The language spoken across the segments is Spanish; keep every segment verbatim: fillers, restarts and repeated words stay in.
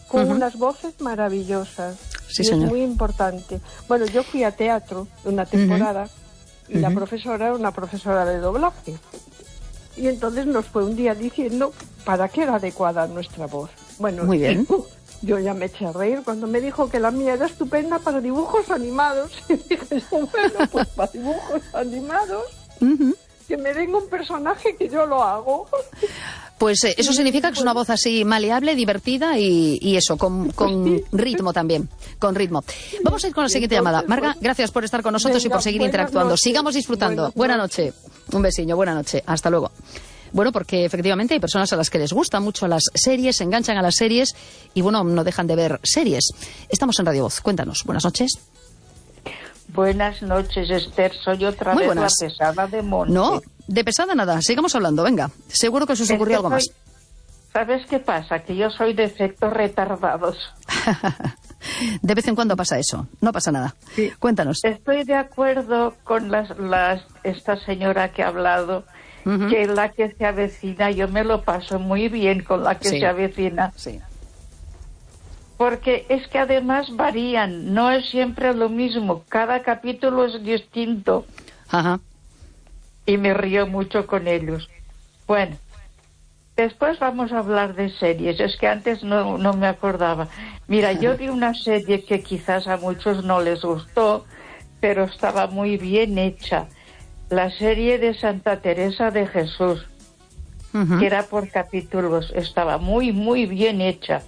con uh-huh. unas voces maravillosas. Sí, y señor. Es muy importante. Bueno, yo fui a teatro una temporada uh-huh. y uh-huh. la profesora era una profesora de doblaje. Y entonces nos fue un día diciendo para qué era adecuada nuestra voz. Bueno, muy bien. Y, yo ya me eché a reír cuando me dijo que la mía era estupenda para dibujos animados. Y dije, bueno, pues para dibujos animados, uh-huh. que me den un personaje que yo lo hago. Pues eh, eso significa que es una voz así maleable, divertida y, y eso, con, con ritmo también, con ritmo. Vamos a ir con la siguiente Entonces, llamada. Marga, pues, gracias por estar con nosotros venga, y por seguir interactuando. Noches. Sigamos disfrutando. Buenas noches. Buena noche. Un besiño, buena noche. Hasta luego. Bueno, porque efectivamente hay personas a las que les gustan mucho las series, se enganchan a las series y, bueno, no dejan de ver series. Estamos en Radio Voz. Cuéntanos. Buenas noches. Buenas noches, Esther. Soy otra Muy vez buenas. la pesada de Monte. No, de pesada nada. Sigamos hablando, venga. Seguro que os os ocurrió algo soy... más. ¿Sabes qué pasa? Que yo soy de efectos retardados. De vez en cuando pasa eso. No pasa nada. Sí. Cuéntanos. Estoy de acuerdo con las, las, esta señora que ha hablado, uh-huh. que la que se avecina, yo me lo paso muy bien con la que sí. se avecina. Sí. Porque es que además varían, no es siempre lo mismo, cada capítulo es distinto. Ajá. Y me río mucho con ellos. Bueno, después vamos a hablar de series, es que antes no, no me acordaba. Mira, yo vi una serie que quizás a muchos no les gustó, pero estaba muy bien hecha. La serie de Santa Teresa de Jesús, uh-huh. que era por capítulos, estaba muy, muy bien hecha.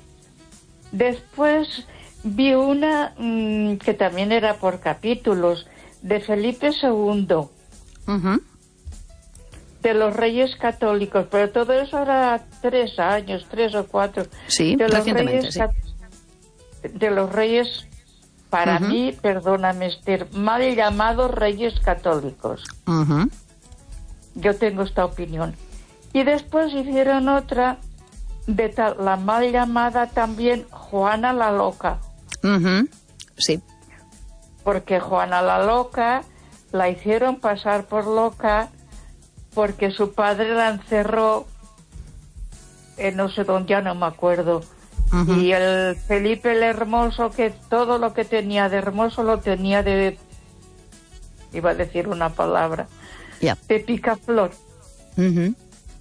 Después vi una mmm, que también era por capítulos, de Felipe segundo, uh-huh. de los Reyes Católicos, pero todo eso era tres años, tres o cuatro. Sí, de los recientemente, Reyes, sí. De los Reyes, para uh-huh. mí, perdóname, Esther, mal llamados Reyes Católicos. Uh-huh. Yo tengo esta opinión. Y después hicieron otra... de tal, la mal llamada también Juana la Loca. Uh-huh. Sí. Porque Juana la Loca la hicieron pasar por loca porque su padre la encerró en no sé dónde, ya no me acuerdo. Uh-huh. Y el Felipe el Hermoso, que todo lo que tenía de hermoso lo tenía de, iba a decir una palabra, yeah. de picaflor. Uh-huh.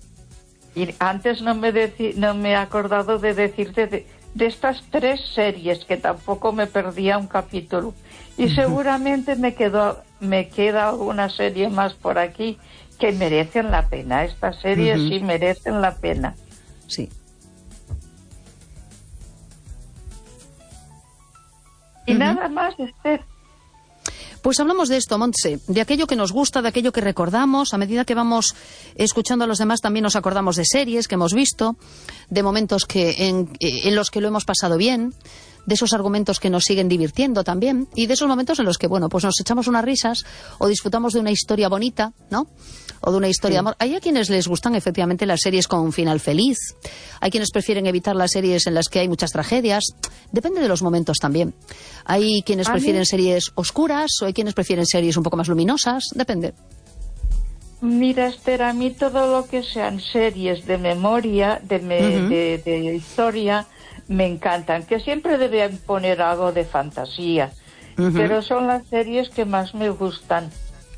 Y antes no me deci- no me he acordado de decirte de, de estas tres series, que tampoco me perdía un capítulo. Y uh-huh. seguramente me quedó, me queda alguna serie más por aquí que merecen la pena. Estas series uh-huh. sí merecen la pena. Sí. Y uh-huh. nada más, Esther. Pues hablamos de esto, Montse, de aquello que nos gusta, de aquello que recordamos. A medida que vamos escuchando a los demás también nos acordamos de series que hemos visto, de momentos que en, en los que lo hemos pasado bien, de esos argumentos que nos siguen divirtiendo también, y de esos momentos en los que, bueno, pues nos echamos unas risas o disfrutamos de una historia bonita, ¿no? O de una historia sí. de amor. Hay a quienes les gustan efectivamente las series con un final feliz, hay quienes prefieren evitar las series en las que hay muchas tragedias, depende de los momentos también. Hay quienes ¿A prefieren mí? series oscuras o hay quienes prefieren series un poco más luminosas, depende. Mira, Esther, a mí todo lo que sean series de memoria, de, me, uh-huh. de, de historia, me encantan, que siempre deben poner algo de fantasía, uh-huh. pero son las series que más me gustan.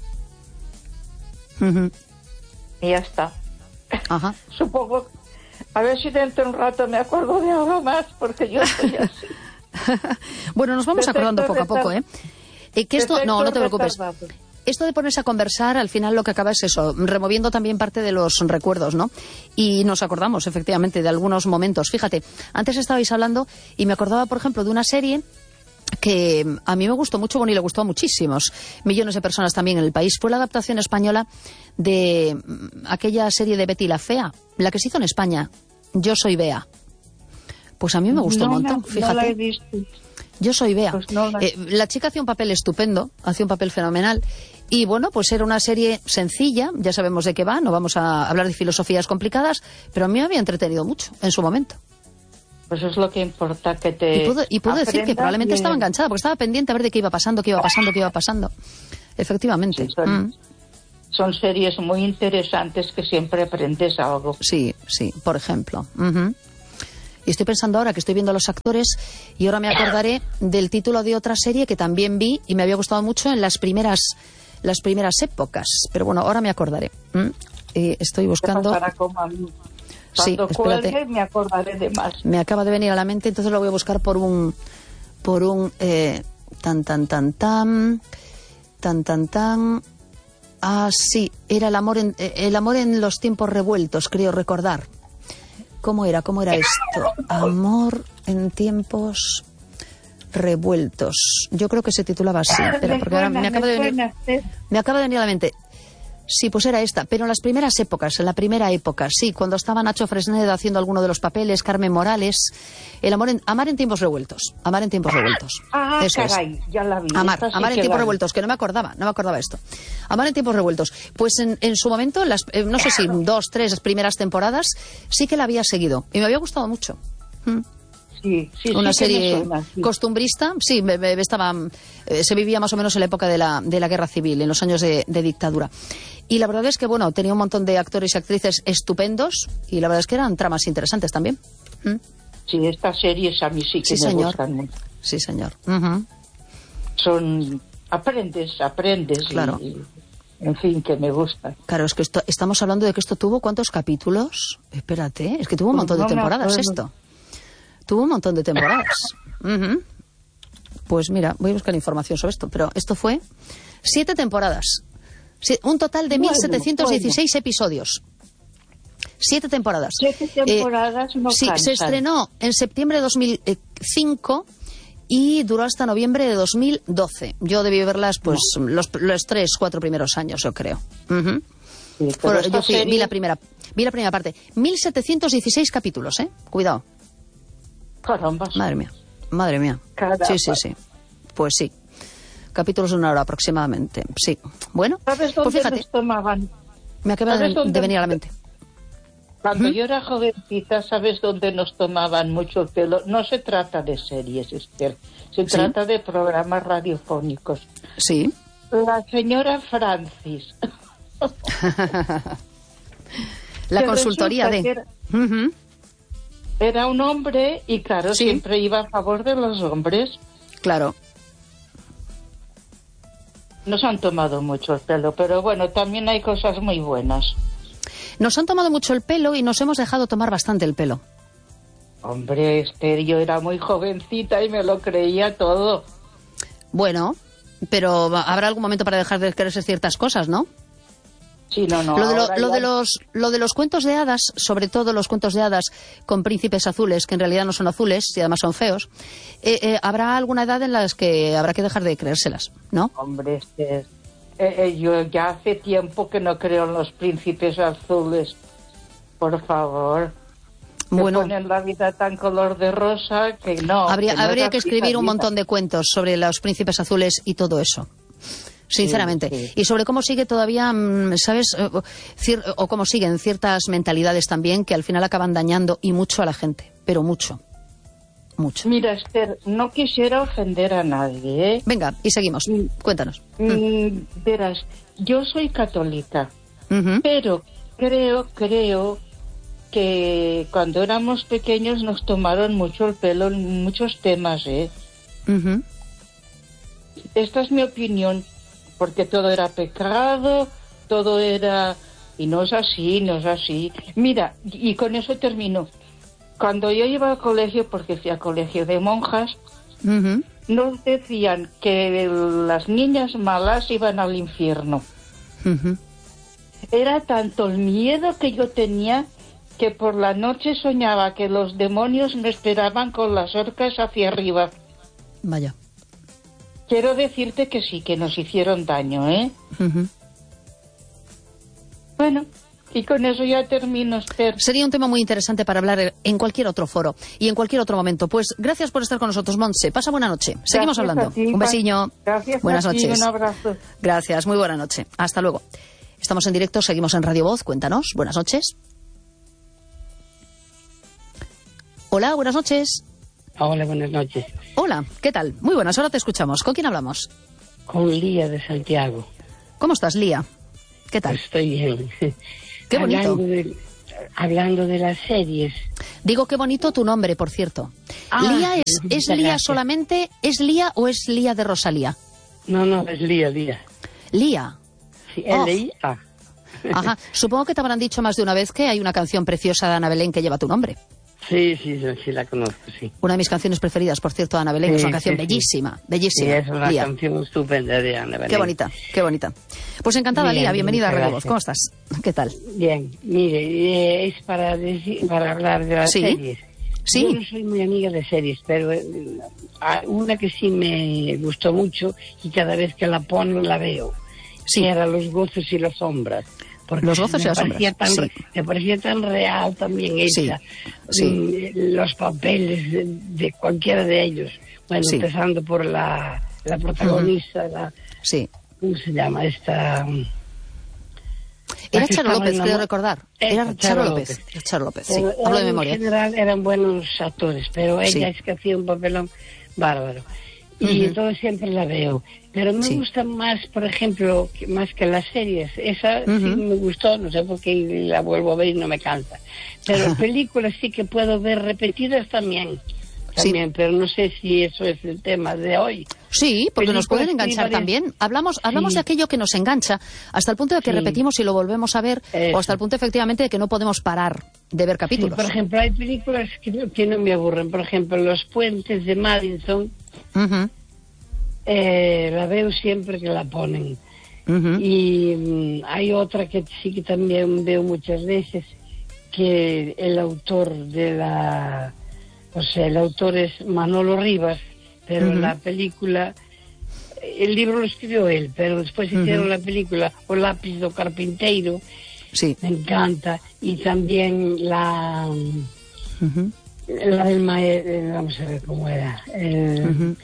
Uh-huh. Y ya está. Ajá. Supongo, a ver si dentro de un rato me acuerdo de algo más, porque yo estoy así. Bueno, nos vamos Defecto acordando poco a poco, ¿eh? eh que esto, no, no te preocupes. Retardado. Esto de ponerse a conversar, al final lo que acaba es eso, removiendo también parte de los recuerdos, ¿no? Y nos acordamos, efectivamente, de algunos momentos. Fíjate, antes estabais hablando y me acordaba, por ejemplo, de una serie que a mí me gustó mucho, bueno, y le gustó a muchísimos millones de personas también en el país. Fue la adaptación española de aquella serie de Betty la Fea, la que se hizo en España, Yo soy Bea. Pues a mí me gustó no, un montón, no, fíjate. No la he visto. Yo soy Bea. Pues no la... Eh, la chica hacía un papel estupendo, hacía un papel fenomenal. Y bueno, pues era una serie sencilla, ya sabemos de qué va, no vamos a hablar de filosofías complicadas, pero a mí me había entretenido mucho en su momento. Pues es lo que importa, que te Y puedo, y puedo decir que probablemente bien. estaba enganchada, porque estaba pendiente a ver de qué iba pasando, qué iba pasando, qué iba pasando. Efectivamente. Sí, son, mm. son series muy interesantes que siempre aprendes algo. Sí, sí, por ejemplo. Uh-huh. Y estoy pensando ahora que estoy viendo a los actores y ahora me acordaré del título de otra serie que también vi y me había gustado mucho en las primeras las primeras épocas. Pero bueno, ahora me acordaré. ¿Mm? Eh, estoy buscando... Sí, espérate. Cuelgue, me acordaré de más. Me acaba de venir a la mente, entonces lo voy a buscar por un... por un... Eh, tan, tan, tan, tan... tan, tan, tan... Ah, sí, era el amor en, el amor en los tiempos revueltos, creo recordar. ¿Cómo era? ¿Cómo era esto? Amor en tiempos revueltos. Yo creo que se titulaba así. Espera, porque ahora me acaba de venir, me acaba de venir a la mente. Sí, pues era esta, pero en las primeras épocas, en la primera época, sí, cuando estaba Nacho Fresnedo haciendo alguno de los papeles, Carmen Morales, el amor en, Amar en tiempos revueltos, Amar en tiempos revueltos. Ah, Eso caray, es. ya la vi. Amar, sí Amar en tiempos la revueltos, que no me acordaba, no me acordaba esto. Amar en tiempos revueltos. Pues en, en su momento, las, eh, no sé si dos, tres primeras temporadas, sí que la había seguido y me había gustado mucho. ¿Mm? Sí, sí, una sí serie suena, sí. costumbrista, sí, me, me, estaba, eh, se vivía más o menos en la época de la, de la guerra civil, en los años de, de dictadura. Y la verdad es que, bueno, tenía un montón de actores y actrices estupendos y la verdad es que eran tramas interesantes también. ¿Mm? Sí, estas series a mí sí que sí, me señor. gustan mucho. Sí, señor. Uh-huh. Son, aprendes, aprendes. Claro. Y, en fin, que me gusta. Claro, es que esto, estamos hablando de que esto tuvo ¿cuántos capítulos? Espérate, es que tuvo un montón no de temporadas me esto. Tuvo un montón de temporadas. Uh-huh. Pues mira, voy a buscar información sobre esto, pero esto fue siete temporadas. Un total de bueno, mil setecientos dieciséis bueno. episodios. Siete temporadas. Siete temporadas eh, no Sí, cansan. Se estrenó en septiembre de dos mil cinco y duró hasta noviembre de dos mil doce. Yo debí verlas pues no. los, los tres, cuatro primeros años, yo creo. Uh-huh. Sí, Por, yo fui, serie... vi la primera vi la primera parte. mil setecientos dieciséis capítulos, ¿eh? Cuidado. Caramba. Madre mía, madre mía. Caramba. Sí, sí, sí. Pues sí. Capítulos de una hora aproximadamente. Sí. Bueno, ¿sabes dónde pues fíjate. nos tomaban? Me acaba de, de venir a la mente. Cuando ¿Mm? yo era jovencita, ¿sabes dónde nos tomaban mucho el pelo? No se trata de series, Esther. Se ¿Sí? trata de programas radiofónicos. Sí. La señora Francis. La que consultoría de... Era, uh-huh. era un hombre y, claro, sí. siempre iba a favor de los hombres. Claro. Nos han tomado mucho el pelo, pero bueno, también hay cosas muy buenas. Nos han tomado mucho el pelo y nos hemos dejado tomar bastante el pelo. Hombre, Esther, yo era muy jovencita y me lo creía todo. Bueno, pero habrá algún momento para dejar de creerse ciertas cosas, ¿no? Sí, no, no. Lo de, lo, lo, ya... de los, lo de los cuentos de hadas, sobre todo los cuentos de hadas con príncipes azules, que en realidad no son azules y además son feos, eh, eh, habrá alguna edad en la que habrá que dejar de creérselas, ¿no? Hombre, Esther, eh, eh, yo ya hace tiempo que no creo en los príncipes azules. Por favor. Bueno, que ponen la vida tan color de rosa que no. Habría, que no habría que escribir vida. un montón de cuentos sobre los príncipes azules y todo eso. Sinceramente. Sí, sí. Y sobre cómo sigue todavía, ¿sabes? O cómo siguen ciertas mentalidades también que al final acaban dañando y mucho a la gente. Pero mucho. Mucho. Mira, Esther, no quisiera ofender a nadie, ¿eh? Venga, y seguimos. Mm. Cuéntanos. Mm, mm. Verás, yo soy católica, uh-huh. pero creo, creo que cuando éramos pequeños nos tomaron mucho el pelo en muchos temas, ¿eh? Uh-huh. Esta es mi opinión. Porque todo era pecado, todo era... Y no es así, no es así. Mira, y con eso termino. Cuando yo iba al colegio, porque fui a colegio de monjas, uh-huh. nos decían que las niñas malas iban al infierno. Uh-huh. Era tanto el miedo que yo tenía que por la noche soñaba que los demonios me esperaban con las horcas hacia arriba. Vaya. Quiero decirte que sí, que nos hicieron daño, ¿eh? Uh-huh. Bueno, y con eso ya termino, Esther. Sería un tema muy interesante para hablar en cualquier otro foro y en cualquier otro momento. Pues gracias por estar con nosotros, Montse. Pasa buena noche. Seguimos gracias hablando. Ti, un besiño. Gracias Buenas a ti, noches. un abrazo. Gracias, muy buena noche. Hasta luego. Estamos en directo, seguimos en Radio Voz. Cuéntanos. Buenas noches. Hola, buenas noches. Hola, buenas noches. Hola, ¿qué tal? Muy buenas, ahora te escuchamos. ¿Con quién hablamos? Con Lía de Santiago. ¿Cómo estás, Lía? ¿Qué tal? Estoy bien. Qué bonito. Hablando de, hablando de las series. Digo, qué bonito tu nombre, por cierto. Ah, ¿Lía es, es Lía gracias. solamente? ¿Es Lía o es Lía de Rosalía? No, no, es Lía, Lía. Lía. Sí, Oh. L I A. Ajá. Supongo que te habrán dicho más de una vez que hay una canción preciosa de Ana Belén que lleva tu nombre. Sí, sí, sí, sí, la conozco, sí. Una de mis canciones preferidas, por cierto, de Ana Belén. Sí, es una canción sí, sí. bellísima, Sí, bellísima. es una Lía. canción estupenda de Ana Belén. Qué bonita, qué bonita. Pues encantada, Bien, Lía. Bienvenida a muchas Radio Voz. gracias. ¿Cómo estás? ¿Qué tal? Bien, mire, eh, es para, decir, para hablar de las Sí. series. Sí. Yo no soy muy amiga de series, pero eh, una que sí me gustó mucho y cada vez que la ponen la veo. Sí. Que era Los gozos y las sombras. Porque Los gozos me y las parecía sombras, tan, sí. Me parecía tan real también hecha. Sí, Mm, Los papeles de, de cualquiera de ellos. Bueno, Sí. empezando por la, la protagonista, la, Sí. ¿cómo se llama? Esta... Era la que Charo estaba López, enamor- creo recordar. Era Era Charo Charo López. López. Era Charo López, sí. Pero Hablo de en memoria. general eran buenos actores, pero ella Sí. es que hacía un papelón bárbaro. Y Ujú. entonces siempre la veo. Pero me Sí. gusta más, por ejemplo, que- más que las series. Esa sí Ujú. me gustó, no sé por qué la vuelvo a ver y no me cansa. Pero películas sí que puedo ver repetidas también. Sí. También, pero no sé si eso es el tema de hoy. Sí, porque nos Películas pueden que enganchar varias- también. Hablamos, hablamos Sí. de aquello que nos engancha hasta el punto de que Sí. repetimos y lo volvemos a ver, Eso. o hasta el punto efectivamente de que no podemos parar de ver Sí, capítulos. por ejemplo, hay películas que no, que no me aburren. Por ejemplo, Los puentes de Madison, Ujú, eh, la veo siempre que la ponen. ujú. Y mm, hay otra que sí que también veo muchas veces, que el autor de la... O sea, el autor es Manolo Rivas, pero Ujú. la película... El libro lo escribió él, pero después hicieron Ujú. la película O lápiz do carpinteiro, Sí. me encanta. Y también la... Ujú, La del maestro, vamos a ver cómo era. El, ujú.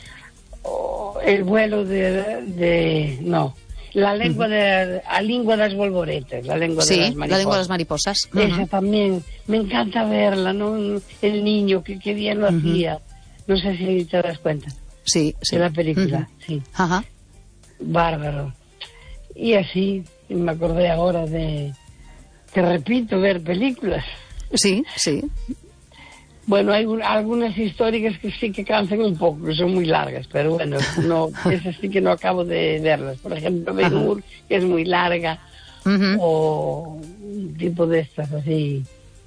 o el vuelo de, de... No. La lengua de... A lengua das bolboretas, la lengua de Sí, las la mariposas. lengua de las mariposas. Ujú. Esa también, me encanta verla, ¿no? El niño, que, que bien lo Ujú. hacía. No sé si te das cuenta Sí, sí. de la película, Ujú. sí. Ajá. Bárbaro. Y así, me acordé ahora de... Te repito, ver películas. Sí, sí. Bueno, hay un- algunas históricas que sí que cansan un poco, que son muy largas, pero bueno, no, esas sí que no acabo de verlas. Por ejemplo, Ben Ajá. Hur, que es muy larga, Ujú. o un tipo de estas así,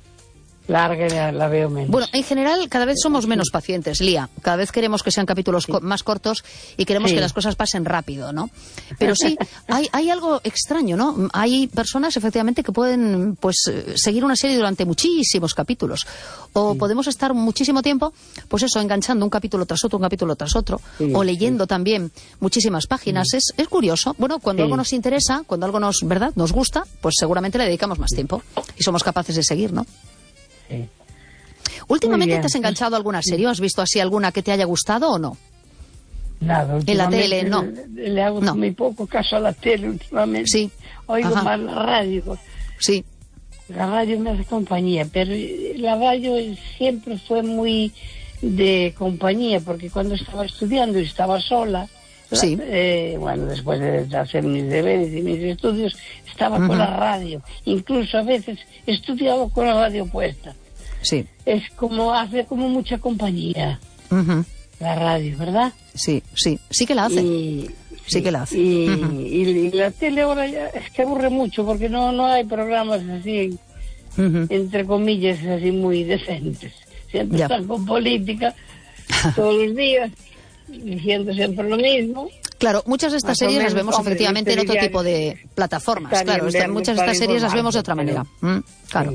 larga la, la veo menos. Bueno, en general cada vez somos menos pacientes, Lía. Cada vez queremos que sean capítulos co- más cortos y queremos Sí. que las cosas pasen rápido, ¿no? Pero sí, hay, hay algo extraño, ¿no? Hay personas, efectivamente, que pueden pues eh, seguir una serie durante muchísimos capítulos. O podemos estar muchísimo tiempo, pues eso, enganchando un capítulo tras otro, un capítulo tras otro. Sí, o leyendo también muchísimas páginas. Es, es curioso. Bueno, cuando Sí. algo nos interesa, cuando algo nos, ¿verdad?, nos gusta, pues seguramente le dedicamos más tiempo. Y somos capaces de seguir, ¿no? Sí. ¿Últimamente Muy bien. te has enganchado a alguna serie? ¿Has visto así alguna que te haya gustado o no? Nada, En la últimamente tele, no. Le, le hago No. muy poco caso a la tele últimamente. Sí. Oigo Ajá. más la radio. Sí. La radio me hace compañía, pero la radio siempre fue muy de compañía, porque cuando estaba estudiando y estaba sola, la- Sí. eh, bueno, después de hacer mis deberes y mis estudios, estaba Ujú. con la radio. Incluso a veces estudiaba con la radio puesta. Sí. Es como, hace como mucha compañía Ujú. la radio, ¿verdad? Sí, sí. Sí que la hace. Y, Sí que la hace. Y, Ujú. y- y la tele ahora ya es que aburre mucho, porque no, no hay programas así, Ujú. entre comillas, así muy decentes. Siempre Ya. están con política todos los días, diciendo siempre lo mismo. Claro, muchas de estas Más o series las menos, vemos hombre, efectivamente en los otro tipo telediarios de plataformas. está Claro, bien esta- verlos muchas de para estas series las vemos de otra informarse, manera. Mm, claro.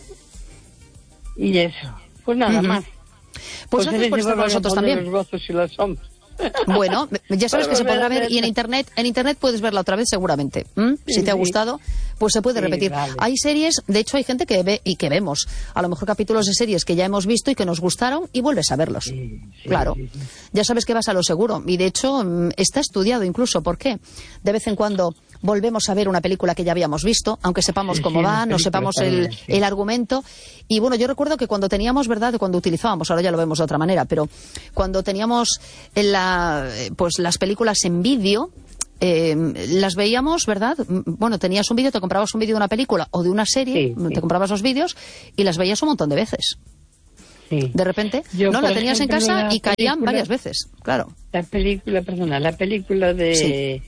Y eso. Pues nada Ujú. más. Pues gracias por estar con nosotros también. Los gozos y las sombras. Bueno, ya sabes que se podrá ver y en Verla. internet, en internet puedes verla otra vez seguramente. ¿m? Si Sí, te ha sí. gustado, pues se puede Sí, repetir. vale. Hay series, de hecho hay gente que ve y que vemos, a lo mejor capítulos de series que ya hemos visto y que nos gustaron y vuelves a verlos. Sí, sí, Claro. sí, sí. Ya sabes que vas a lo seguro y de hecho mm, está estudiado incluso. ¿Por qué? De vez en cuando volvemos a ver una película que ya habíamos visto, aunque sepamos Sí, cómo sí, va, las no películas sepamos el, también, sí. el argumento. Y bueno, yo recuerdo que cuando teníamos, ¿verdad?, cuando utilizábamos, ahora ya lo vemos de otra manera, pero cuando teníamos en la, eh, pues las películas en vídeo, eh, las veíamos, ¿verdad? M- Bueno, tenías un vídeo, te comprabas un vídeo de una película o de una serie, Sí, sí. te comprabas los vídeos y las veías un montón de veces. Sí. De repente, Yo, no, la tenías en casa y caían película, varias veces, claro. La película, perdona, la película de, sí.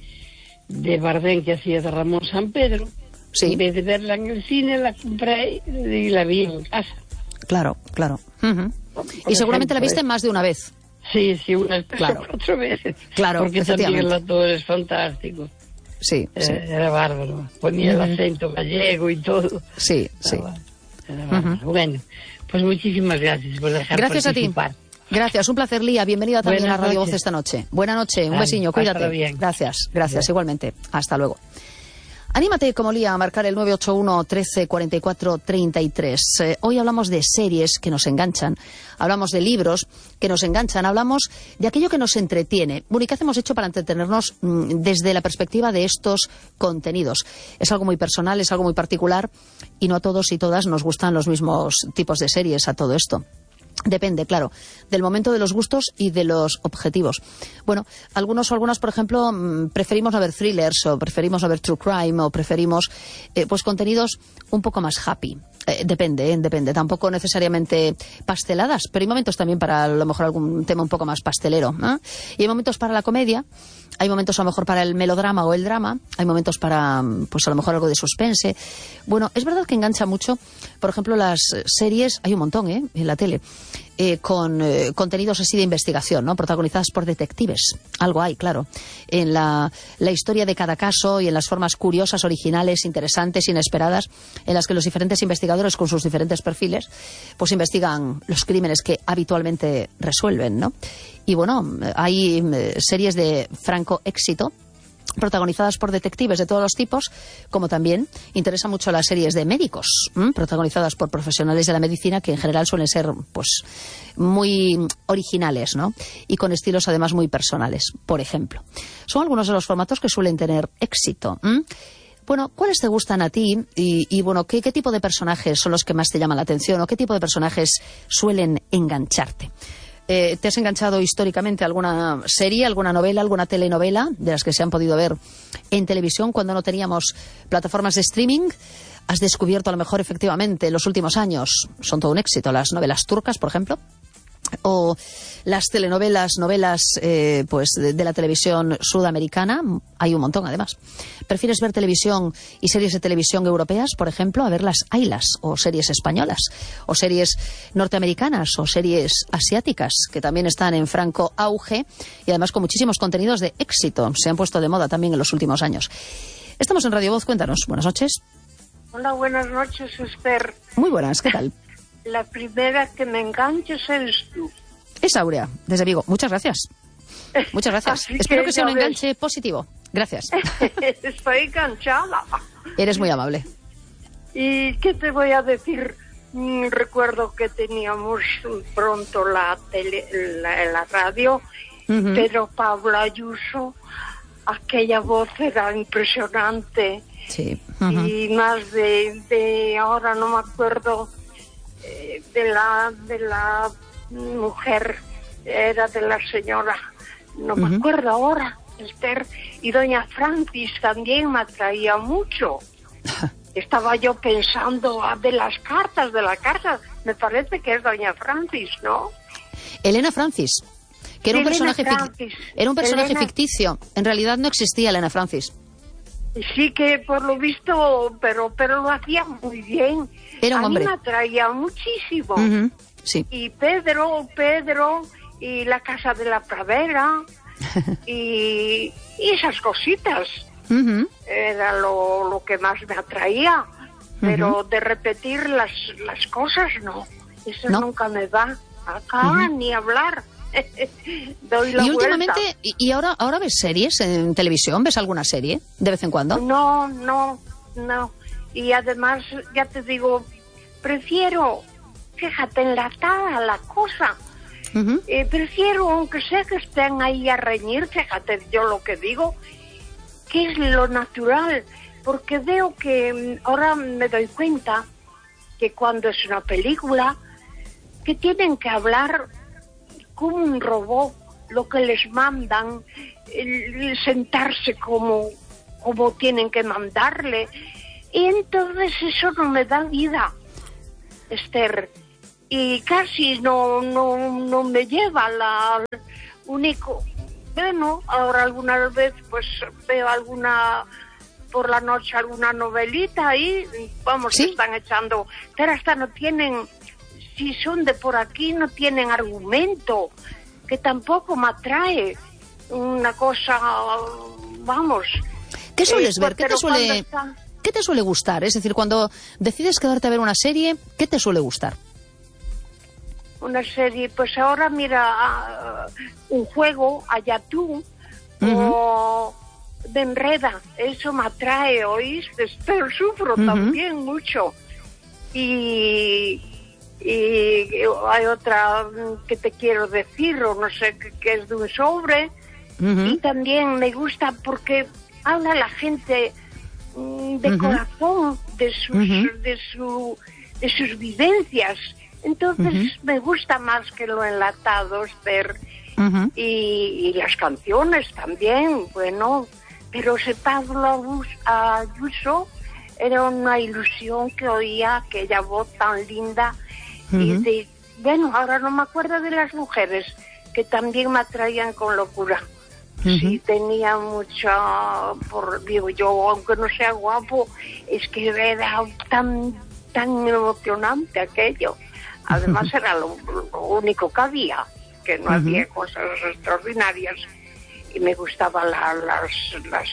de Bardem que hacía de Ramón San Pedro, sí. en vez de verla en el cine, la compré y la vi en casa. Claro, claro. Uh-huh. Y seguramente ejemplo, la viste más de una vez. Sí, sí, unas claro. cuatro veces. Claro, porque también el actor es fantástico. Sí, era, sí. Era bárbaro. Ponía uh-huh. el acento gallego y todo. Sí, era sí. Bárbaro. Era bárbaro. Uh-huh. Bueno, pues muchísimas gracias por dejar Gracias participar. a ti. Gracias, un placer, Lía. Bienvenida también Buenas a Radio noches. Voz esta noche. Buena noche, un Ay, besiño, cuídate. bien. Gracias, gracias, bien. igualmente. Hasta luego. Anímate como Lía a marcar el nueve ocho uno, trece, cuarenta y cuatro, treinta y tres. Eh, hoy hablamos de series que nos enganchan, hablamos de libros que nos enganchan, hablamos de aquello que nos entretiene. Bueno, ¿y qué hacemos hecho para entretenernos mmm, desde la perspectiva de estos contenidos? Es algo muy personal, es algo muy particular y no a todos y todas nos gustan los mismos tipos de series a todo esto. Depende, claro, del momento, de los gustos y de los objetivos. Bueno, algunos o algunas, por ejemplo, preferimos no ver thrillers o preferimos no ver true crime o preferimos eh, pues contenidos un poco más happy. Eh, depende, eh, depende. Tampoco necesariamente pasteladas, pero hay momentos también para a lo mejor algún tema un poco más pastelero, ¿eh? Y hay momentos para la comedia, hay momentos a lo mejor para el melodrama o el drama, hay momentos para, pues a lo mejor algo de suspense. Bueno, es verdad que engancha mucho, por ejemplo, las series, hay un montón, ¿eh? En la tele. Eh, con eh, contenidos así de investigación, ¿no? Protagonizadas por detectives. Algo hay, claro. En la, la historia de cada caso y en las formas curiosas, originales, interesantes, inesperadas, en las que los diferentes investigadores con sus diferentes perfiles, pues investigan los crímenes que habitualmente resuelven, ¿no? Y bueno, hay eh, series de franco éxito, protagonizadas por detectives de todos los tipos, como también interesa mucho las series de médicos, ¿m? protagonizadas por profesionales de la medicina que en general suelen ser pues muy originales, ¿no? Y con estilos además muy personales, por ejemplo. Son algunos de los formatos que suelen tener éxito. ¿m? Bueno, ¿cuáles te gustan a ti? Y, y bueno, ¿qué, ¿qué tipo de personajes son los que más te llaman la atención? ¿O qué tipo de personajes suelen engancharte? Eh, ¿Te has enganchado históricamente a alguna serie, alguna novela, alguna telenovela de las que se han podido ver en televisión cuando no teníamos plataformas de streaming? ¿Has descubierto a lo mejor efectivamente en los últimos años, son todo un éxito, las novelas turcas, por ejemplo? O las telenovelas, novelas eh, pues de, de la televisión sudamericana, hay un montón además. ¿Prefieres ver televisión y series de televisión europeas, por ejemplo, a ver las ailas, o series españolas, o series norteamericanas, o series asiáticas, que también están en franco auge y además con muchísimos contenidos de éxito, se han puesto de moda también en los últimos años? Estamos en Radio Voz, cuéntanos. Buenas noches. Hola, buenas noches, Esther. Muy buenas, ¿qué tal? La primera que me enganches eres tú. Es Aurea, desde Vigo. Muchas gracias. Muchas gracias. Espero que, que sea un enganche ves. positivo. Gracias. Estoy enganchada. Eres muy amable. ¿Y qué te voy a decir? Mm, recuerdo que teníamos pronto la, tele, la, la radio, uh-huh. Pedro Pablo Ayuso, aquella voz era impresionante. Sí. Uh-huh. Y más de, de ahora no me acuerdo eh, de la de la mujer, era de la señora, no uh-huh. me acuerdo ahora, Esther. Y doña Francis también me atraía mucho. Estaba yo pensando ah, de las cartas, de la carta, me parece que es doña Francis, ¿no? Elena Francis, que era un Elena personaje, Francis. Fic- era un personaje Elena... ficticio. En realidad no existía Elena Francis. Sí que por lo visto, pero pero lo hacía muy bien. Era un a hombre. mí me atraía muchísimo. Uh-huh. Sí. Y Pedro, Pedro, y la Casa de la Pradera, y, y esas cositas. Uh-huh. Era lo, lo que más me atraía. Pero uh-huh. de repetir las, las cosas, no. Eso no. nunca me va. Acá uh-huh. ni hablar. Doy la y últimamente, vuelta. y, y ahora, ahora ves series en televisión, ¿ves alguna serie de vez en cuando? No, no, no. Y además, ya te digo, prefiero, fíjate, enlatada la cosa. Uh-huh. Eh, prefiero, aunque sea que estén ahí a reñir, fíjate yo lo que digo, que es lo natural. Porque veo que ahora me doy cuenta que cuando es una película, que tienen que hablar como un robot, lo que les mandan, el, el sentarse como, como tienen que mandarle. Y entonces eso no me da vida, Esther. y casi no, no, no me lleva la único. Bueno, ahora alguna vez pues veo alguna, por la noche alguna novelita ahí, vamos, ¿Sí? que están echando, pero hasta no tienen, si son de por aquí, no tienen argumento, que tampoco me atrae una cosa, vamos. ¿Qué sueles eh, ver? ¿Qué te suele, está... ¿Qué te suele gustar? Es decir, cuando decides quedarte a ver una serie, ¿qué te suele gustar? Una serie, pues ahora mira, uh, un juego, allá tú, uh-huh. o de enreda, eso me atrae, ¿oíste? Pero sufro uh-huh. también mucho. Y, y hay otra que te quiero decir, o no sé, que, que es de un sobre, uh-huh. y también me gusta porque habla la gente mm, de uh-huh. corazón, de sus, uh-huh. de, su, de sus vivencias. Entonces uh-huh. me gusta más que lo enlatado, Esther. Uh-huh. y, y las canciones también, bueno, pero ese Pablo Ayuso era una ilusión que oía aquella voz tan linda. Uh-huh. Y de, bueno, ahora no me acuerdo de las mujeres que también me atraían con locura. Uh-huh. Sí, tenía mucha, por, digo yo, aunque no sea guapo, es que era tan, tan emocionante aquello. Además era lo, lo único que había, que no uh-huh. había cosas extraordinarias. Y me gustaban la, las, las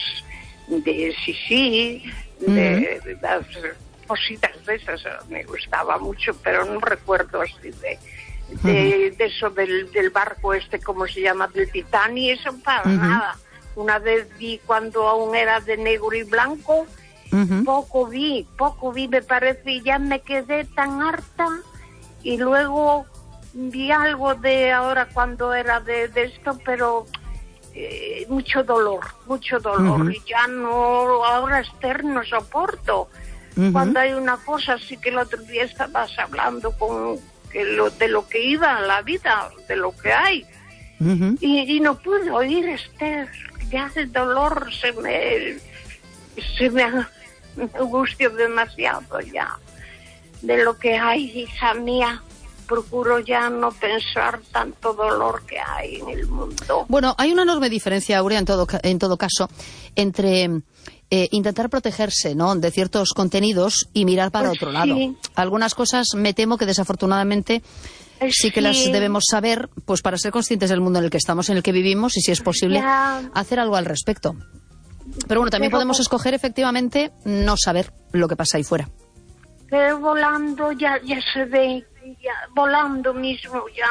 de Sisi, de, uh-huh. de las cositas de esas, me gustaba mucho, pero no recuerdo así de, de, uh-huh. de eso del, del barco este, ¿cómo se llama? Del Titanic, eso para uh-huh. nada. Una vez vi cuando aún era de negro y blanco, uh-huh. poco vi, poco vi me parece, y ya me quedé tan harta. Y luego vi algo de ahora cuando era de, de esto, pero eh, mucho dolor, mucho dolor. Uh-huh. Y ya no, ahora Esther no soporto. Uh-huh. Cuando hay una cosa, así que el otro día estabas hablando con que lo, de lo que iba la vida, de lo que hay. Uh-huh. Y, y no pude oír, Esther. Ya el dolor se me, se me angustió demasiado ya. De lo que hay, hija mía, procuro ya no pensar tanto dolor que hay en el mundo. Bueno, hay una enorme diferencia, Aurea, en todo, en todo caso, entre eh, intentar protegerse, ¿no?, de ciertos contenidos y mirar para pues otro sí. lado. Algunas cosas me temo que desafortunadamente sí, sí que las debemos saber, pues para ser conscientes del mundo en el que estamos, en el que vivimos, y si es posible, ya. hacer algo al respecto. Pero bueno, también Pero, podemos escoger efectivamente no saber lo que pasa ahí fuera. Pero volando ya ya se ve, ya, volando mismo ya,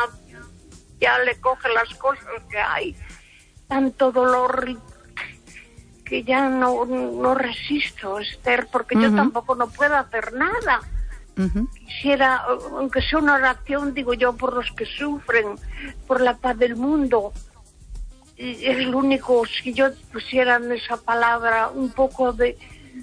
ya le coge las cosas que hay. Tanto dolor que ya no, no resisto, Esther, porque uh-huh. yo tampoco no puedo hacer nada. Uh-huh. Quisiera, aunque sea una oración, digo yo, por los que sufren, por la paz del mundo. Y es lo único, si yo pusiera en esa palabra un poco de...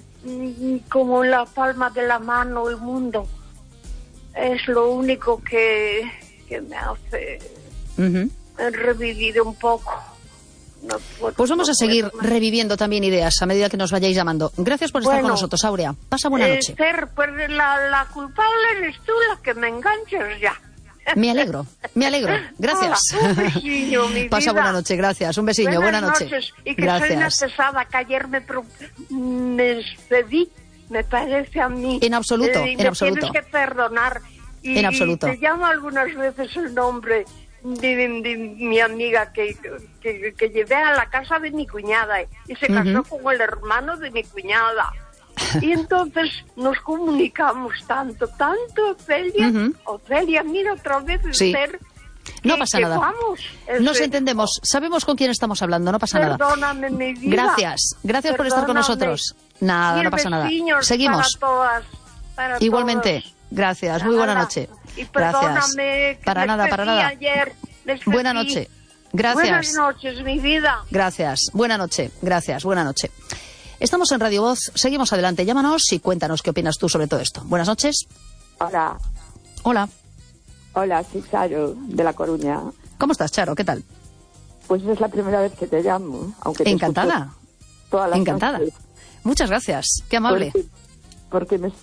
como la palma de la mano el mundo, es lo único que, que me hace uh-huh. revivir un poco. No puedo, pues vamos no a seguir más. reviviendo también ideas a medida que nos vayáis llamando. Gracias por estar bueno, con nosotros, Aurea. Pasa buena eh, noche. Esther, pues la, la culpable eres tú, la que me enganchas ya. Me alegro, me alegro. Gracias. Hola, un besillo, mi Pasa vida. buena noche, gracias. Un besillo, Buenas buena noche. Noches. Y que gracias. soy una pesada, que ayer me, pro... me despedí, me parece a mí. En absoluto, eh, en me absoluto. Tienes que perdonar. Y, en absoluto. Y te llamo algunas veces el nombre de, de, de mi amiga que, que, que llevé a la casa de mi cuñada y se casó uh-huh. con el hermano de mi cuñada. Y entonces nos comunicamos tanto, tanto, Ofelia. Uh-huh. Ofelia, mira otra vez, sí. Esther. No que, pasa que nada. Vamos, Nos ese... entendemos. Sabemos con quién estamos hablando. No pasa Perdóname, nada. Mi vida. Gracias. Gracias Perdóname. por estar con nosotros. Nada, no pasa nada. Seguimos. Para todas, para Igualmente. Todos. Gracias. Para Muy buena nada. noche. Y Gracias. Que para nada, para nada. Ayer, buena noche. Gracias. Buenas noches, mi vida. Gracias. Buena noche. Gracias. Buena noche. Estamos en Radio Voz, seguimos adelante. Llámanos y cuéntanos qué opinas tú sobre todo esto. Buenas noches. Hola. Hola. Hola, soy Charo, de La Coruña. ¿Cómo estás, Charo? ¿Qué tal? Pues es la primera vez que te llamo. Aunque te Encantada. Todas las Encantada. noches. Muchas gracias. Qué amable. Porque, porque me estoy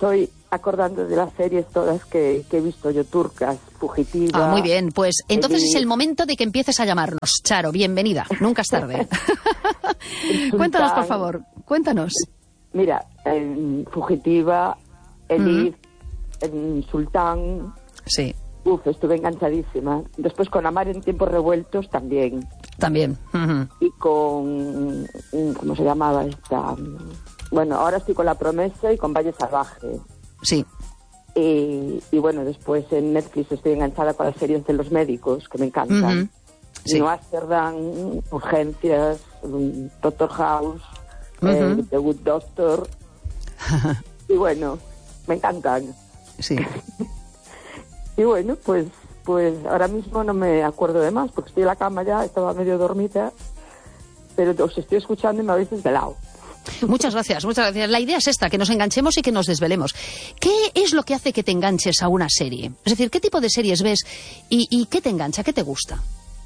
acordando de las series todas que, que he visto yo, turcas, Fugitiva... Ah, muy bien, pues entonces Elif. Es el momento de que empieces a llamarnos. Charo, bienvenida, nunca es tarde. Cuéntanos, por favor, cuéntanos. Mira, en Fugitiva, Elif, mm. en Sultán... Sí. Uf, estuve enganchadísima. Después con Amar en tiempos revueltos también. También. Uh-huh. Y con... ¿Cómo se llamaba esta? Bueno, ahora estoy con La Promesa y con Valle Salvaje. Sí. Y, y bueno, después en Netflix estoy enganchada con las series de los médicos, que me encantan. Uh-huh. Sí. New Amsterdam, Urgencias, Doctor House, uh-huh. eh, The Good Doctor. Y bueno, me encantan. Sí. Y bueno, pues pues ahora mismo no me acuerdo de más, porque estoy en la cama ya, estaba medio dormida, pero os estoy escuchando y me habéis desvelado. Muchas gracias, muchas gracias. La idea es esta, que nos enganchemos y que nos desvelemos. ¿Qué es lo que hace que te enganches a una serie? Es decir, ¿qué tipo de series ves y, y qué te engancha, qué te gusta?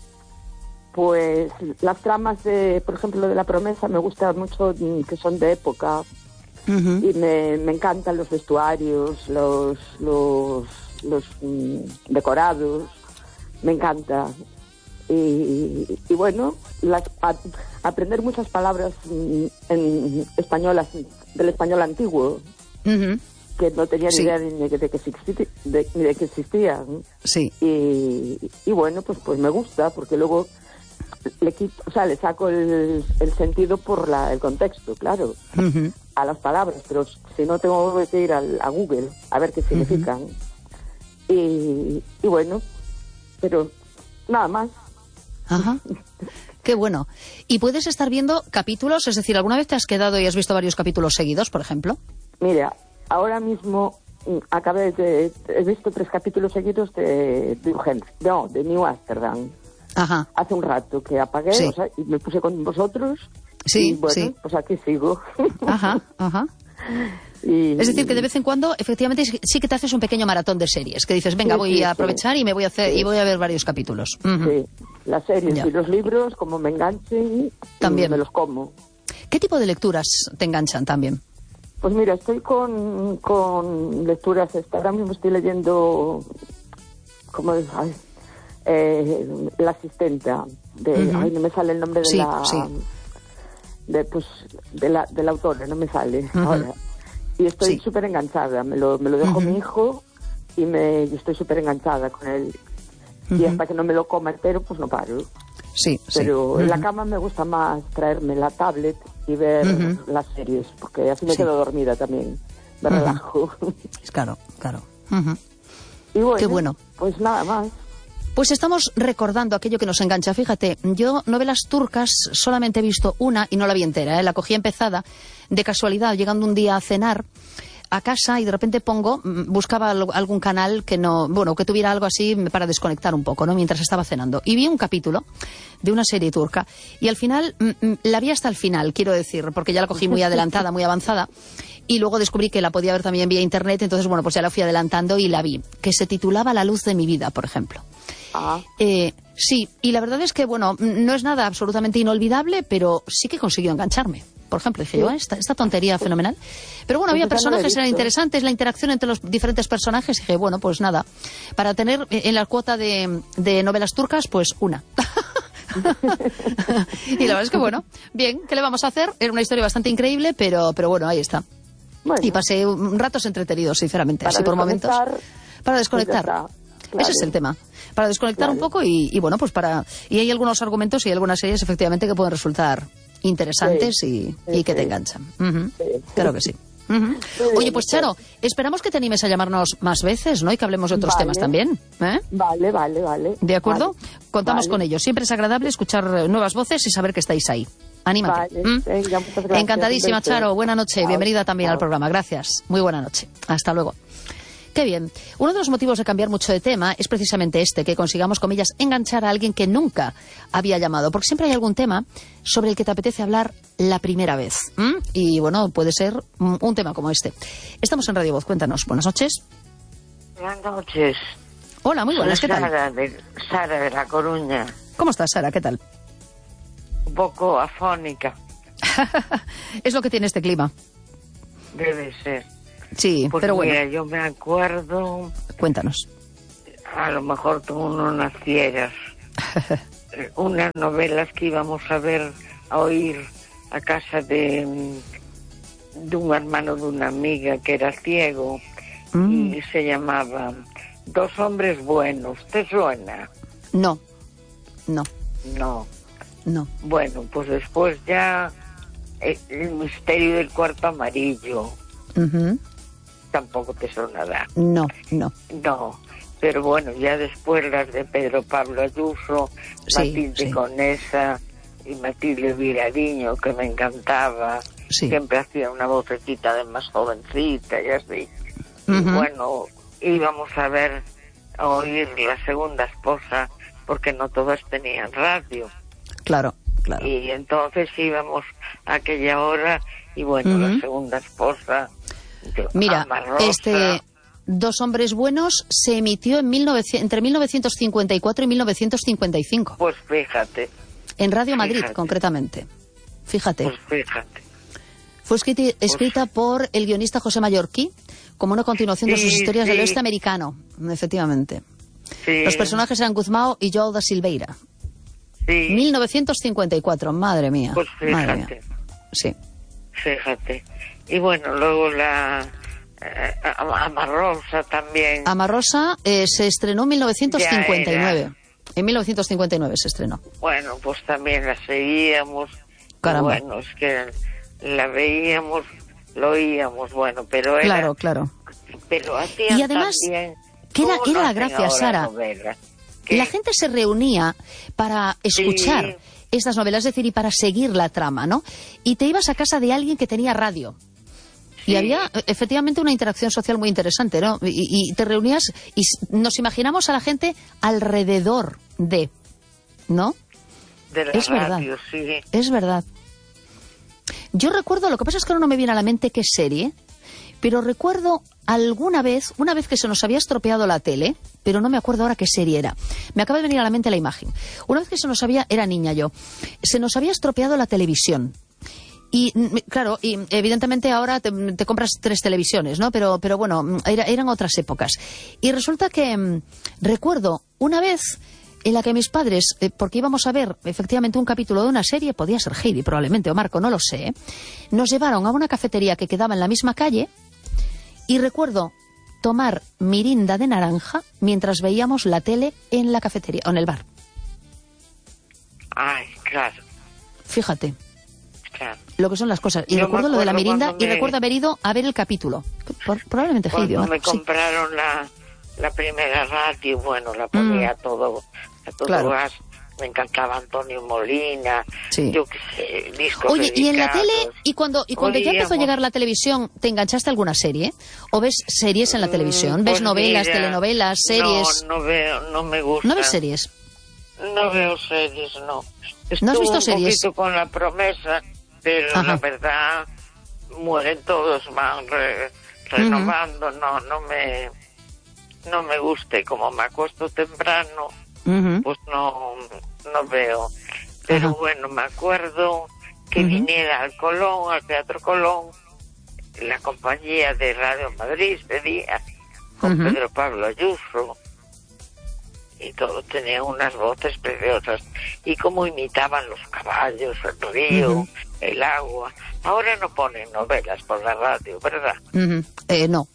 Pues las tramas, de, por ejemplo, de La Promesa me gustan mucho, que son de época. Uh-huh. Y me, me encantan los vestuarios, los... los los mm, decorados, me encanta. Y, y bueno, las, a, aprender muchas palabras mm, en españolas, del español antiguo, uh-huh. que no tenía ni sí. idea ni de, de, que existi, de, ni de que existían. Sí. Y, y bueno, pues pues me gusta, porque luego le quito, o sea, le saco el, el sentido por la, el contexto, claro, uh-huh. a las palabras, pero si no tengo que ir al, a Google a ver qué significan. Uh-huh. Y, y bueno, pero nada más. Ajá. Qué bueno. ¿Y puedes estar viendo capítulos? Es decir, ¿alguna vez te has quedado y has visto varios capítulos seguidos, por ejemplo? Mira, ahora mismo acabé de... He visto tres capítulos seguidos de, de Urgencia. No, de New Amsterdam. Ajá. Hace un rato que apagué, sí. o sea, y me puse con vosotros. Sí, y bueno, sí. pues aquí sigo. Ajá, ajá. Y... Es decir, que de vez en cuando, efectivamente, sí que te haces un pequeño maratón de series, que dices, venga, sí, voy sí, a aprovechar sí. y me voy a hacer sí. y voy a ver varios capítulos. Uh-huh. Sí, las series ya. Y los libros, como me enganchen, también me los como. ¿Qué tipo de lecturas te enganchan también? Pues mira, estoy con, con lecturas, ahora mismo estoy leyendo, ¿cómo es? Ay, eh, La Asistenta, de, uh-huh. ay, no me sale el nombre de sí, la... Sí. De, pues, de la, de la autora, no me sale uh-huh. ahora. Y estoy súper sí. enganchada, me lo, me lo dejó uh-huh. mi hijo y me y estoy súper enganchada con él. Uh-huh. Y hasta que no me lo coma entero, pues no paro. Sí, Pero sí. en uh-huh. la cama me gusta más traerme la tablet y ver uh-huh. las series, porque así me sí. quedo dormida también, me uh-huh. relajo. Claro, claro. Uh-huh. Y bueno, qué bueno. Pues nada más. Pues estamos recordando aquello que nos engancha. Fíjate, yo novelas turcas solamente he visto una y no la vi entera, ¿eh? La cogí empezada de casualidad, llegando un día a cenar a casa y de repente pongo, buscaba algún canal que no, bueno, que tuviera algo así para desconectar un poco, ¿no? Mientras estaba cenando. Y vi un capítulo de una serie turca y al final, la vi hasta el final, quiero decir, porque ya la cogí muy adelantada, muy avanzada. Y luego descubrí que la podía ver también vía internet, entonces, bueno, pues ya la fui adelantando y la vi, que se titulaba La luz de mi vida, por ejemplo. Ah. Eh, sí, y la verdad es que, bueno, no es nada absolutamente inolvidable, pero sí que consiguió engancharme. Por ejemplo, dije sí. yo, esta, esta tontería fenomenal. Pero bueno, había personajes, eran interesantes, la interacción entre los diferentes personajes, y dije, bueno, pues nada, para tener en la cuota de, de novelas turcas, pues una. Y la verdad es que, bueno, bien, ¿qué le vamos a hacer? Era una historia bastante increíble, pero, pero bueno, ahí está. Bueno, y pasé ratos entretenidos, sinceramente, así por momentos. Para desconectar. Pues claro. Ese es el tema. Para desconectar claro. un poco y, y, bueno, pues para... Y hay algunos argumentos y algunas series, efectivamente, que pueden resultar interesantes sí, y, sí, y que sí. te enganchan. Uh-huh. Sí, sí. Claro que sí. Uh-huh. Sí, Oye, pues Charo, esperamos que te animes a llamarnos más veces, ¿no? Y que hablemos de otros vale. temas también. ¿eh? Vale, vale, vale. ¿De acuerdo? Vale. Contamos vale. con ello. Siempre es agradable escuchar nuevas voces y saber que estáis ahí. Anímate. Vale. ¿Mm? Venga, muchas gracias. Encantadísima, Charo. Buena noche. Chao. Bienvenida también Chao. al programa. Gracias. Muy buena noche. Hasta luego. Qué bien. Uno de los motivos de cambiar mucho de tema es precisamente este, que consigamos, comillas, enganchar a alguien que nunca había llamado. Porque siempre hay algún tema sobre el que te apetece hablar la primera vez. ¿Mm? Y bueno, puede ser un tema como este. Estamos en Radio Voz. Cuéntanos. Buenas noches. Buenas noches. Hola, muy buenas. Soy ¿Qué tal? Sara de, Sara de La Coruña. ¿Cómo estás, Sara? ¿Qué tal? Un poco afónica. Es lo que tiene este clima. Debe ser. Sí, pues pero mira, bueno. yo me acuerdo... Cuéntanos. A lo mejor tú no nacieras. Unas novelas que íbamos a ver, a oír a casa de, de un hermano de una amiga que era ciego, mm. y se llamaba Dos hombres buenos. ¿Te suena? No, no. No. No. Bueno, pues después ya el, el misterio del cuarto amarillo. Uh-huh. Tampoco te sonará. No, no. No. Pero bueno, ya después las de Pedro Pablo Ayuso, sí, Matilde sí. Conesa y Matilde Viradiño, que me encantaba. Sí. Siempre hacía una vocecita de más jovencita y así. Uh-huh. Y bueno, íbamos a ver, a oír La segunda esposa, porque no todas tenían radio. Claro, claro. Y entonces íbamos a aquella hora y bueno, uh-huh. La segunda esposa... Mira, este... Dos hombres buenos se emitió en mil novecientos, entre mil novecientos cincuenta y cuatro y mil novecientos cincuenta y cinco. Pues fíjate. En Radio Madrid, fíjate. concretamente. Fíjate. Pues fíjate. Fue escrita, escrita pues... por el guionista José Mallorquí, como una continuación sí, de sus historias sí. del oeste americano, efectivamente. Sí. Los personajes eran Guzmão y João da Silveira. Sí. mil novecientos cincuenta y cuatro, madre mía. Pues fíjate. Madre mía. Sí. Fíjate. Y bueno, luego la... Eh, Amarrosa también. Amarrosa eh, se estrenó en mil novecientos cincuenta y nueve. En mil novecientos cincuenta y nueve se estrenó. Bueno, pues también la seguíamos. Caramba. Bueno, es que la veíamos, lo oíamos, bueno, pero era... Claro, claro. Pero hacían y además, también... que era, era la gracia, Sara. La gente se reunía para escuchar sí. estas novelas, es decir, y para seguir la trama, ¿no? Y te ibas a casa de alguien que tenía radio. Sí. Y había efectivamente una interacción social muy interesante, ¿no? Y, y te reunías y nos imaginamos a la gente alrededor de, ¿no? De la es radio, verdad. Sí. Es verdad. Yo recuerdo, lo que pasa es que ahora no me viene a la mente qué serie, pero recuerdo alguna vez, una vez que se nos había estropeado la tele, pero no me acuerdo ahora qué serie era. Me acaba de venir a la mente la imagen. Una vez que se nos había, era niña yo, se nos había estropeado la televisión. Y claro, y evidentemente ahora te, te compras tres televisiones, ¿no? Pero, pero bueno, era, eran otras épocas. Y resulta que mmm, recuerdo una vez en la que mis padres, eh, porque íbamos a ver efectivamente un capítulo de una serie, podía ser Heidi probablemente, o Marco, no lo sé, ¿eh? Nos llevaron a una cafetería que quedaba en la misma calle y recuerdo tomar mirinda de naranja mientras veíamos la tele en la cafetería, o en el bar. Ay, claro. Fíjate. Claro. Lo que son las cosas. Y Yo recuerdo lo de la mirinda me... y recuerdo haber ido a ver el capítulo. Por, probablemente Heidi. Cuando me sí. compraron la, la primera radio, bueno, la ponía mm. todo, a todo claro. gas. Me encantaba Antonio Molina, sí. yo qué sé, discos Oye, dedicados. ¿y en la tele? ¿Y cuando, y cuando ya empezó a llegar la televisión, te enganchaste a alguna serie? ¿O ves series en la televisión? ¿Ves pues novelas, mira, telenovelas, series? No, no veo, no me gusta. ¿No ves series? No veo series, no. Estuve ¿No has visto un series? poquito con La Promesa, pero Ajá. la verdad mueren todos, van re, renovando, uh-huh. no, no me, no me gusta. Y como me acuesto temprano, uh-huh. pues no, no veo. Pero Ajá. bueno, me acuerdo que uh-huh. viniera al Colón, al Teatro Colón, la compañía de Radio Madrid de día, con uh-huh. Pedro Pablo Ayuso. Y todo tenía unas voces preciosas. Y cómo imitaban los caballos, el río, uh-huh. el agua. Ahora no ponen novelas por la radio, ¿verdad? Uh-huh. Eh, no.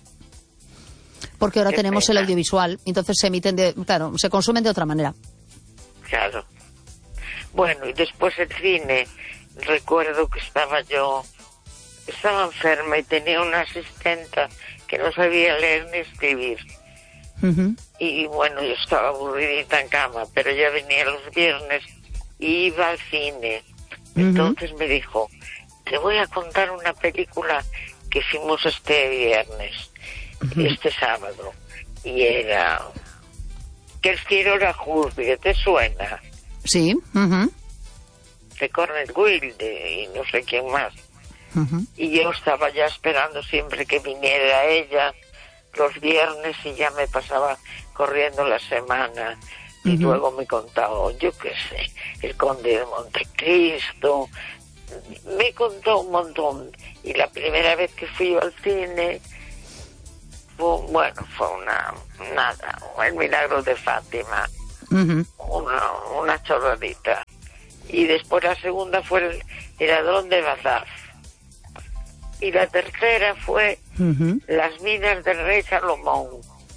Porque ahora Qué tenemos pena. el audiovisual, entonces se emiten de, claro, se consumen de otra manera. Claro. Bueno, y después el cine. Recuerdo que estaba yo, estaba enferma y tenía una asistenta que no sabía leer ni escribir. Uh-huh. Y bueno, yo estaba aburridita en cama, pero ya venía los viernes y iba al cine. Uh-huh. Entonces me dijo, te voy a contar una película que hicimos este viernes, uh-huh. este sábado, y era Que el cielo la juzgue, ¿te suena? Sí. Uh-huh. De Cornel Wilde y no sé quién más. Uh-huh. Y yo estaba ya esperando siempre que viniera ella los viernes y ya me pasaba corriendo la semana. Y uh-huh. luego me contaba, yo qué sé, El Conde de Montecristo. Me contó un montón. Y la primera vez que fui al cine, bueno, fue una, nada, el milagro de Fátima, Uh-huh. una, una chorradita. Y después la segunda fue el, el ladrón de Bazaf. Y la tercera fue Uh-huh. Las minas del rey Salomón.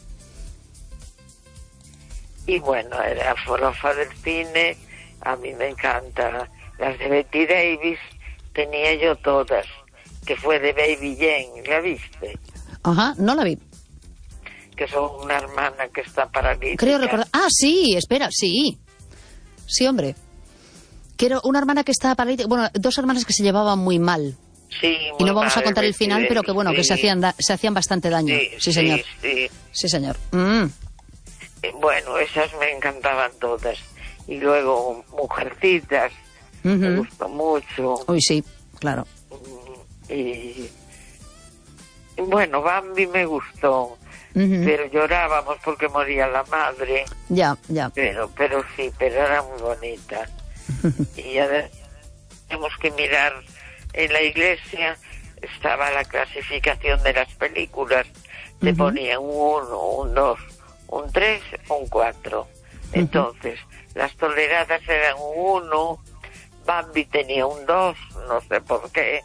Y bueno, era forofa del cine, a mí me encanta. Las de Betty Davis tenía yo todas, que fue de Baby Jane, ¿la viste? Ajá, no la vi. Que son una hermana que está paralítica. Creo recordar... Ah, sí, espera, sí. Sí, hombre. Quiero una hermana que estaba paralítica... Bueno, dos hermanas que se llevaban muy mal. Sí, y no vamos mal, a contar el final, pero que bueno, sí. que se hacían, da- se hacían bastante daño. Sí, Sí, señor. Sí, Sí, señor. Mm. sí. Bueno, esas me encantaban todas. Y luego Mujercitas, me Ujú. gustó mucho. Uy, sí, claro. Y bueno, Bambi me gustó, Ujú. pero llorábamos porque moría la madre. Ya, ya. Pero, pero sí, pero era muy bonita. Y ya de- tenemos que mirar, en la iglesia estaba la clasificación de las películas, te Ujú. ponían un uno, un dos, un tres, un cuatro. Entonces, las toleradas eran un uno, Bambi tenía un dos, no sé por qué,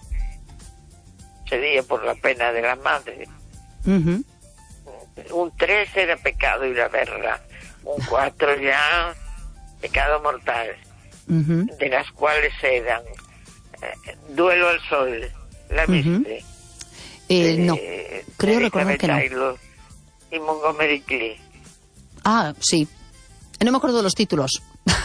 sería por la pena de la madre. Ujú. Un tres era pecado ir a verla, un cuatro ya pecado mortal, Ujú. de las cuales eran eh, Duelo al Sol, ¿la Ujú. viste? Eh, Eh, no, creo de recordar Elizabeth que no. Taylor y Montgomery Clift. Ah, sí. No me acuerdo de los títulos.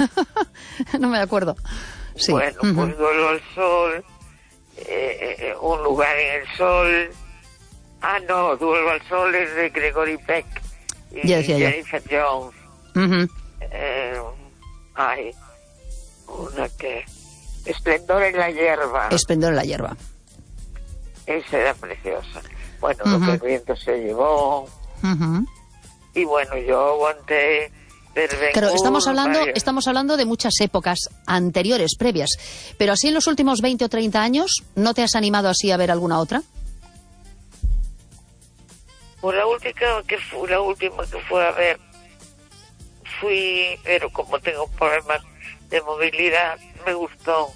No me acuerdo. Sí. Bueno, Ujú. pues Duelo al Sol, eh, eh, Un lugar en el sol. Ah, no, Duelo al Sol es de Gregory Peck y Ya decía yo. Jennifer Jones. Ujú. Eh, ay, una que... Esplendor en la hierba. Esplendor en la hierba. Esa era preciosa. Bueno, Ujú. lo que el viento se llevó. Ujú. Y bueno, yo aguanté ver Ben Claro, estamos Hur, hablando, varias- estamos hablando de muchas épocas anteriores, previas. Pero así en los últimos veinte o treinta años, ¿no te has animado así a ver alguna otra? Pues la última que fue, la última que fue a ver, fui, pero como tengo problemas de movilidad, me gustó.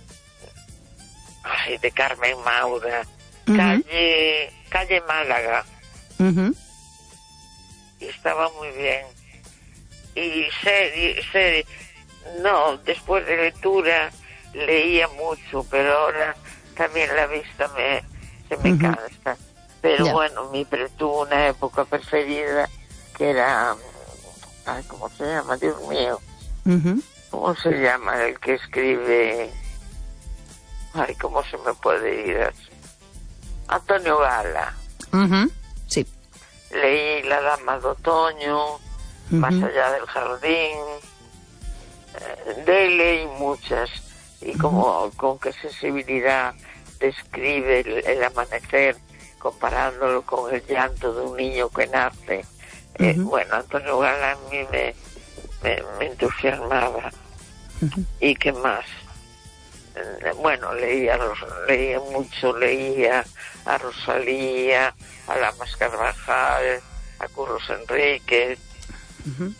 Ay, de Carmen Maura, Ujú. calle, calle Málaga, Ujú. y estaba muy bien. Y serie, serie, no, después de lectura leía mucho, pero ahora también la vista me, se me Ujú. cansa. Pero Ya. bueno, mi pre- tuve una época preferida que era, ay, ¿cómo se llama? Dios mío, Ujú. ¿cómo se llama el que escribe? Ay, ¿cómo se me puede ir así? Antonio Gala. Ujú. Sí. Leí La Dama de Otoño, Más Ujú. allá del jardín, eh, de él leí muchas, y como con qué sensibilidad describe el, el amanecer, comparándolo con el llanto de un niño que nace. Eh, Ujú. Bueno, Antonio Gala a mí me, me, me entusiasmaba. Ujú. ¿Y qué más? Eh, Bueno, leía, Ros- leía mucho, leía a Rosalía, a Lamas Carvajal, a Curros Enríquez. Ujú.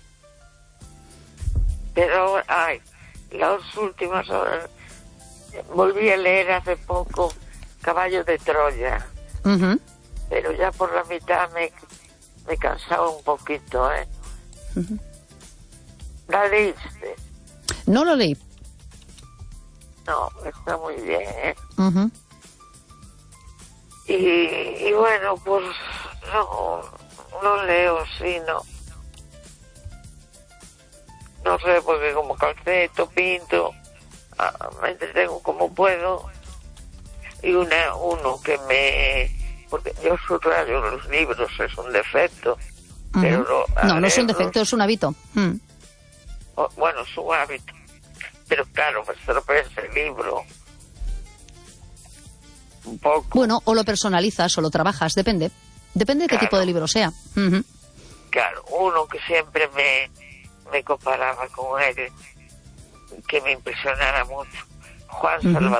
Pero, ay, las últimas horas, volví a leer hace poco Caballo de Troya, Ujú. pero ya por la mitad me, me cansaba un poquito, ¿eh? Ujú. ¿La leíste? No lo leí. No, está muy bien, ¿eh? Ujú. Y, y bueno, pues no, no leo, sí, no. No sé, porque como calceto, pinto, ah, me entretengo como puedo. Y una, uno que me... Porque yo subrayo los libros, es un defecto. Pero Ujú. lo- a No, no es un leerlos- defecto, es un hábito. Mm. o- bueno, es un hábito. Pero claro, me estropeas el libro. Un poco. Bueno, o lo personalizas o lo trabajas, depende. Depende de qué Claro. tipo de libro sea. Ujú. Claro, uno que siempre me, me comparaba con él, que me impresionara mucho, Juan Ujú. Salvador.